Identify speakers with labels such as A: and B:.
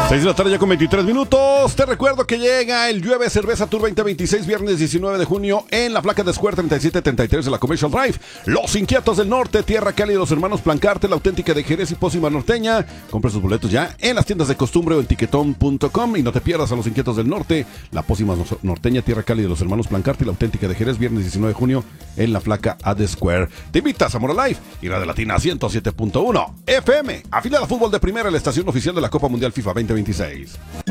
A: 6 de la tarde ya con 23 minutos. Te recuerdo que llega el Llueve Cerveza Tour 2026, viernes 19 de junio en la placa de Square 3733 de la Commercial Drive. Los Inquietos del Norte, Tierra Cálida de los Hermanos Plancarte, la auténtica de Jerez y Pócima Norteña. Compra sus boletos ya en las tiendas de costumbre o en tiquetón.com y no te pierdas a Los Inquietos del Norte, la Pócima Norteña, Tierra Cálida de los Hermanos Plancarte y la auténtica de Jerez, viernes 19 de junio en la placa A de Square. Te invitas a Mora Live y Radio Latina 107.1 FM, afiliada a Fútbol de Primera, la estación oficial de la Copa Mundial FIFA 2026.